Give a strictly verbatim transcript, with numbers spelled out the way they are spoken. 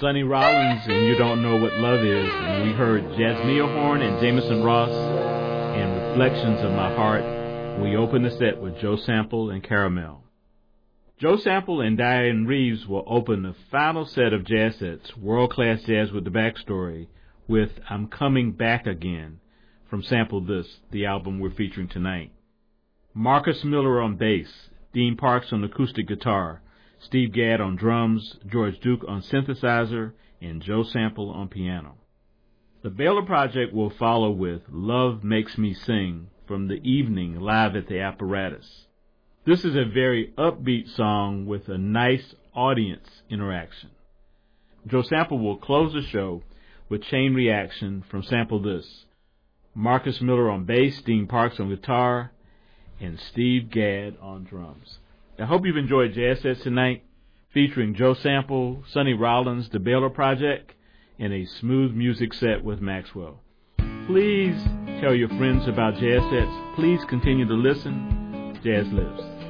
Sonny Rollins and You Don't Know What Love Is. And we heard Jasmine Horn and Jameson Ross and Reflections of My Heart. We opened the set with Joe Sample and Caramel. Joe Sample and Diane Reeves will open the final set of jazz sets, World Class Jazz with the Backstory, with I'm Coming Back Again from Sample This, the album we're featuring tonight. Marcus Miller on bass, Dean Parks on acoustic guitar, Steve Gadd on drums, George Duke on synthesizer, and Joe Sample on piano. The Baylor Project will follow with Love Makes Me Sing from the evening live at the Apparatus. This is a very upbeat song with a nice audience interaction. Joe Sample will close the show with Chain Reaction from Sample This, Marcus Miller on bass, Dean Parks on guitar, and Steve Gadd on drums. I hope you've enjoyed Jazz Sets tonight, featuring Joe Sample, Sonny Rollins, The Baylor Project, and a smooth music set with Maxwell. Please tell your friends about Jazz Sets. Please continue to listen. Jazz lives.